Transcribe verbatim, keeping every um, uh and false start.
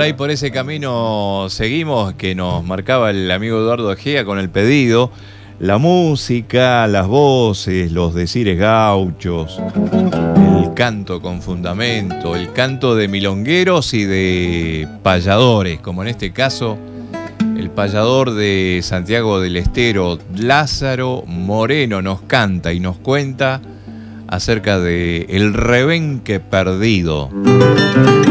ahí por ese camino seguimos, que nos marcaba el amigo Eduardo Egea con el pedido. La música, las voces, los decires gauchos, el canto con fundamento, el canto de milongueros y de payadores, como en este caso el payador de Santiago del Estero, Lázaro Moreno, nos canta y nos cuenta acerca de El Rebenque Perdido.